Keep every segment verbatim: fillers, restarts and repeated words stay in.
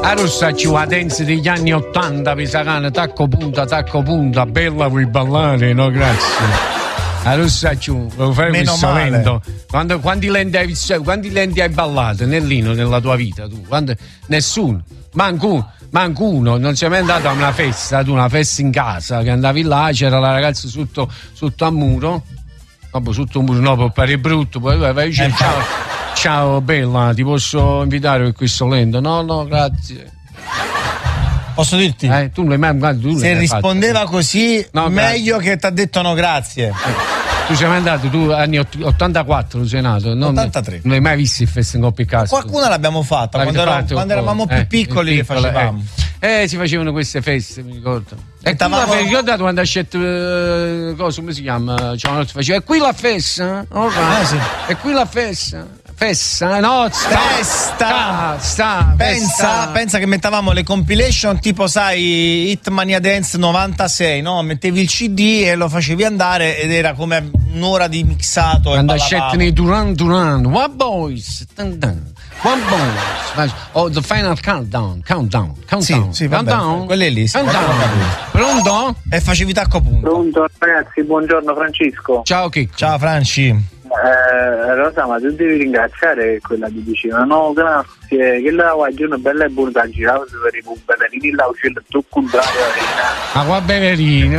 A rossa ci va dance degli anni ottanta, pisacana, tacco punta, tacco punta, bella vuoi ballare, no grazie. A rossa ci lo fai questo lento. Quando, quanti lenti hai visto, quanti lenti hai ballato nell'ino nella tua vita tu? Quando, nessuno, manco, manco uno, non sei mai andato a una festa, tu una festa in casa, che andavi là, c'era la ragazza sotto, sotto al muro, dopo sotto un muro, no, per fare brutto, poi vai dice ciao, ciao bella, ti posso invitare per questo lento? No, no, grazie. Posso dirti? Eh, tu non l'hai mai, tu se rispondeva fatto. Così, no, meglio grazie. Che ti ha detto no grazie. Eh. Tu sei mai andato, tu anni ottantaquattro tu sei nato, non, ottantatré. Non hai mai visto il Festa in Coppia Cazzo? Qualcuna l'abbiamo fatta quando, era, fatto, quando eravamo eh, più piccoli, le facevamo. Eh. eh, si facevano queste feste, mi ricordo. E tu mi hai ricordato quando hai scelto uh, cosa, come si chiama? Cioè, faceva, e qui la festa? Right. Ah, sì. E qui la festa? Festa, no, sta, festa, sta, sta, pensa, festa. pensa che mettavamo le compilation tipo sai Hitmania Dance novantasei, no? Mettevi il C D e lo facevi andare ed era come un'ora di mixato. Quando scettano i Duran Duran, One Boys, dun dun, One Boys, oh the final countdown, countdown, countdown, sì, sì, countdown, quelle lì, sì, countdown. Pronto? E facevi tacco punto. Pronto ragazzi, buongiorno Francesco. Ciao Chicco. Ciao Franci. Eh, Rosa, ma tu devi ringraziare quella che diceva no grazie, che la guardi una bella e buona girava per i pumperini là uscendo tu contrario ma qua beverini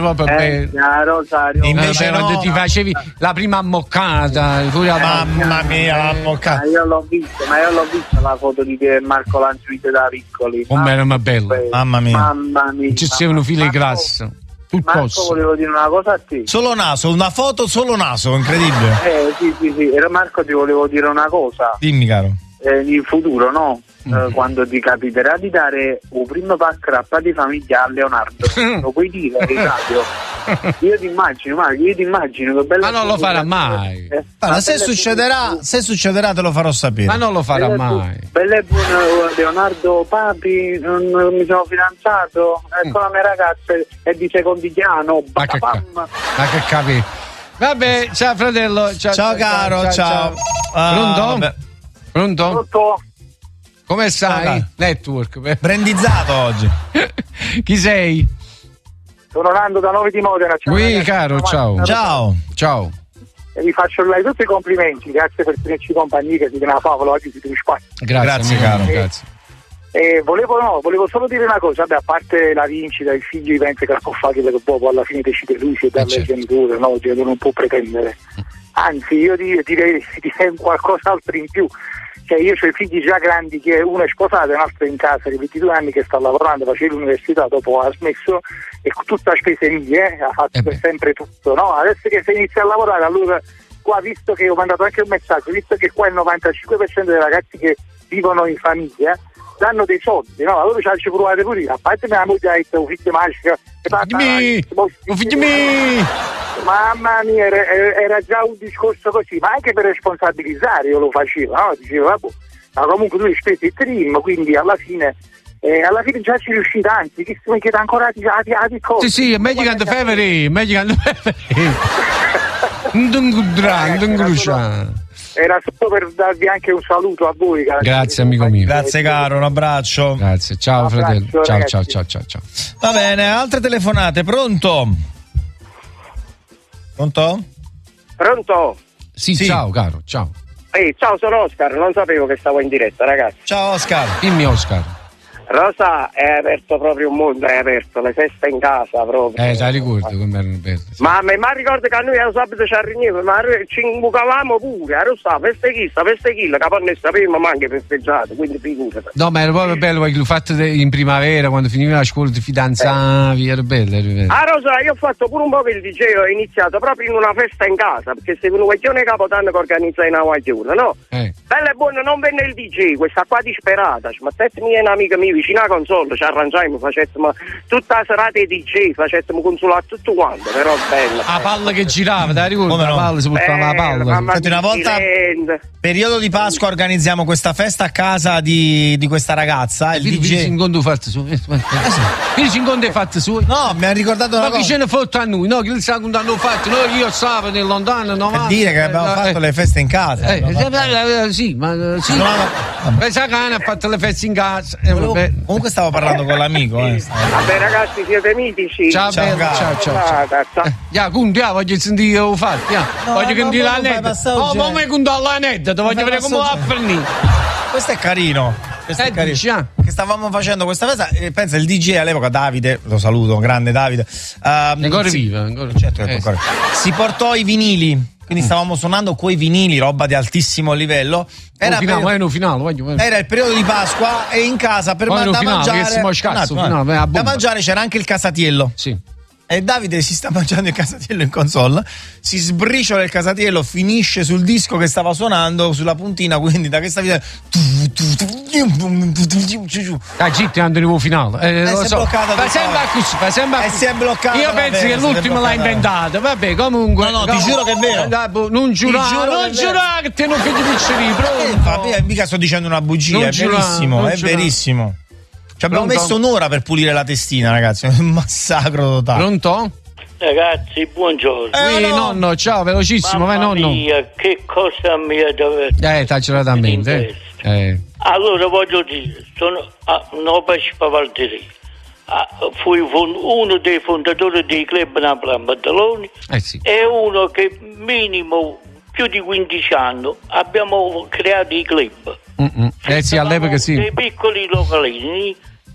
eh, la Rosa invece no, no, ti facevi la prima ammoccata pure mamma mamma mia la ammoccata io l'ho vista ma io l'ho vista la foto di Marco Lanzulite da piccoli come era ma bello mamma mia mamma mia ci c'erano file grasso. Marco, posso. Volevo dire una cosa a te. Solo naso, una foto solo naso, incredibile. Eh sì sì sì, era Marco, ti volevo dire una cosa. Dimmi caro. Eh, in futuro no? Mm. Eh, quando ti capiterà di dare un primo pack di famiglia a Leonardo, lo puoi dire in radio? Io ti immagino, ma io ti immagino che bella. Ma non lo farà mai. Eh, allora, se succederà, se succederà te lo farò sapere. Ma non lo farà bella mai. Bella e buona Leonardo, papi, non, non mi sono fidanzato, ecco mm. la mia ragazza è di secondigliano. Ma che, ca- ma che capi? Vabbè, ciao fratello. Ciao, ciao caro, ciao. ciao. ciao. Pronto? Uh, Pronto? Pronto? Come stai? Ah, Network. Brandizzato oggi. Chi sei? Sono Nando da Novi di Modena. Ciao, oui, ragazzi, caro, ciao. Ciao. Ciao. E vi faccio là tutti i complimenti, grazie per tenerci compagnia, che si chiama Paolo, oggi si finisce qua. Grazie, grazie caro, e, grazie. E volevo, no, volevo solo dire una cosa, vabbè, a parte la vincita, il figlio pensa che la può fare quello che dopo alla fine decide lui se darle ai genitori, no, il genitore non può pretendere. Anzi, io direi, direi, direi qualcos'altro in più. Cioè io ho i figli già grandi, che uno è sposato e un altro è in casa, di ventidue anni che sta lavorando, faceva l'università, dopo ha smesso e tutta spese mie, ha fatto eh sempre tutto, no? Adesso che si inizia a lavorare, allora qua, visto che ho mandato anche un messaggio, visto che qua il novantacinque per cento dei ragazzi che vivono in famiglia danno dei soldi, no? Allora ci hanno provato pure io, a parte mia moglie ha detto un figlio magico, un figlio mio, mamma mia, era, era già un discorso così, ma anche per responsabilizzare io lo facevo, no? Dicevo, vabbè, ma comunque tu hai speso il trim, quindi alla fine eh, alla fine già ci riuscite, anzi, che si mi chiede ancora di, di, di cose. Sì, sì, è meglio che andare a fare, meglio che andare a fare. Non era solo per darvi anche un saluto a voi. Grazie amico mio. Grazie caro, un abbraccio. Grazie, ciao un fratello. Ciao, ciao, ciao, ciao, ciao. Va bene, altre telefonate, pronto? Pronto? Pronto? Sì, sì. Ciao caro, ciao. Ehi, ciao, sono Oscar, non sapevo che stavo in diretta, ragazzi. Ciao Oscar. Dimmi Oscar. Rosa, è aperto proprio un mondo, è aperto, le feste in casa proprio. Eh, ti ricordo come erano belle. Sì. Ma mi ricordo che a noi a sabato ci arriviamo, ma ci imbucavamo pure, a Rosa, feste chissà, feste chilla, che poi ne sapevamo ma anche festeggiato, quindi figurati. No, ma era proprio bello perché l'ho fatto in primavera, quando finiva la scuola ti fidanzavi, eh. era bello, era bello. A Rosa, io ho fatto pure un po' che il D J, ho iniziato proprio in una festa in casa, perché se un guaglione capodanno che organizza una guagliona, no? Eh. Bella e buona, non venne il D J, questa qua disperata, ma te mi è un'amica mia vicino alla console, ci arrangiamo, facessimo tutta la serata di D J, facessimo consolare tutto quanto, però bella. La palla che girava, dai, ricordi? La palla, si portava la palla. Senti, una volta, periodo di Pasqua, organizziamo questa festa a casa di, di questa ragazza. Il D J. Vedi, incontro fatto su. Vedi, incontro fatto su. No, mi ha ricordato una ma cosa. Ma che ce ne fotte a noi? No, che il secondo hanno fatto? Noi, io stavo nel lontano, per dire che abbiamo eh, fatto eh, le feste in casa. Eh, eh, eh, sì, ma sì. No, no. Pesacane ha fatto le feste in casa. Eh, Volevo, comunque stavo parlando con l'amico. Eh. Vabbè, ragazzi, siete mitici. Ciao, ciao, bello, ciao, ciao. ciao. Ya, quindi voglio sentire ho fatto. No, voglio che dire l'aneddoto. Oh, ma mi conto l'aneddoto, voglio vedere come va a finire. Questo è carino. Questo eh, è carino. Dici, ah. Che stavamo facendo questa festa e pensa il D J all'epoca, Davide, lo saluto, grande Davide. Um, ancora si, vivo, ancora. Certo, eh, ancora. Si portò i vinili. Quindi stavamo suonando coi vinili, roba di altissimo livello. Era, oh, finale, periodo, finale, voglio, voglio. era il periodo di Pasqua e in casa per man- da, finale, mangiare, scazzo, attimo, finale, da mangiare c'era anche il casatiello. Sì. E Davide si sta mangiando il casatiello in console, si sbriciola il casatiello, finisce sul disco che stava suonando, sulla puntina, quindi da che sta video. Dai, zitti, andremo finale. Eh, eh, lo si so. è bloccato. Fa sempre così, fa sempre e si è bloccato. Io penso che l'ultimo l'ha inventato. Vabbè, comunque. No, no, ti giuro che è vero. Non giurare, non giurare che te non fai di pizzeria, pronto. Eh, mica sto dicendo una bugia, è verissimo, è verissimo. Ci abbiamo Pronto? messo un'ora per pulire la testina, ragazzi. È un massacro totale. Pronto? Ragazzi, buongiorno. Eh, sì, no. nonno, ciao, velocissimo, Mamma vai nonno. Mia, che cosa mi ha dato. Eh, tacela da mente. Eh. Allora voglio dire, sono a Novaci Pavalderia. Ah, fui uno dei fondatori dei club Napoli Maddaloni eh sì. e uno che minimo più di quindici anni abbiamo creato i club. Mm-mm. Eh sì, all'epoca sì. Dei piccoli localini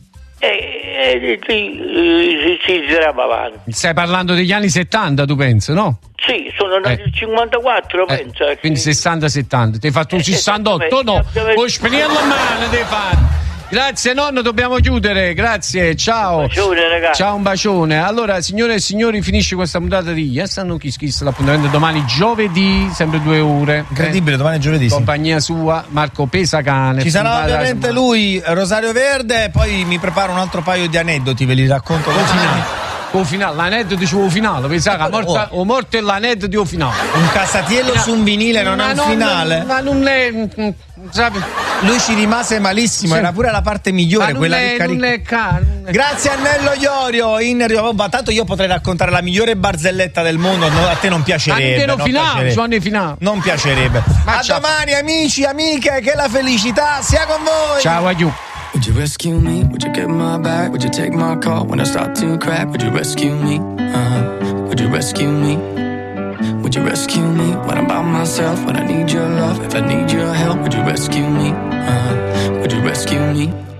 e lì si girava avanti. Stai parlando degli anni settanta, tu pensi, no? Sì, sono nel eh. cinquantaquattro, eh, pensa. Quindi che... sessanta settanta. Ti hai fatto un eh, sessantotto? No, con spinello in mano ti hai fatto. Grazie nonno, dobbiamo chiudere, grazie, ciao. Un bacione, ragazzi. Ciao, un bacione. Allora, signore e signori, finisce questa puntata di Yes and No Kiss Kiss, l'appuntamento domani giovedì, sempre due ore. Incredibile, eh? domani è giovedì. Compagnia sua, Marco Pesacane. Ci sarà ovviamente lui, Rosario Verde, poi mi preparo un altro paio di aneddoti, ve li racconto così. O finale, l'aneddoto dicevo finale, pensavo che morta, o morte e l'aneddoto di o finale. Un casatiello su un vinile non ma è un non, finale? Ma non è. Sape. Lui ci rimase malissimo, sì. Era pure la parte migliore, ma quella è, ricca, non è ca- non è... Grazie a Nello Iorio in Rio. Tanto io potrei raccontare la migliore barzelletta del mondo, no, a te non piacerebbe. Non finale, piacerebbe. finale. Non piacerebbe. Ma a ciao. Domani amici, amiche, che la felicità sia con voi. Ciao, aiù. Would you rescue me? Would you get my back? Would you take my call when I start to crack? Would you rescue me? Uh-huh. Would you rescue me? Would you rescue me when I'm by myself? When I need your love, if I need your help, would you rescue me? Uh-huh. Would you rescue me?